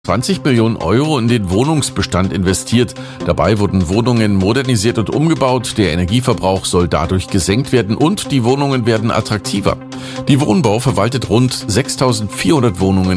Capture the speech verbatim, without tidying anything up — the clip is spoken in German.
zwanzig Millionen Euro in den Wohnungsbestand investiert. Dabei wurden Wohnungen modernisiert und umgebaut. Der Energieverbrauch soll dadurch gesenkt werden und die Wohnungen werden attraktiver. Die Wohnbau verwaltet rund sechstausendvierhundert Wohnungen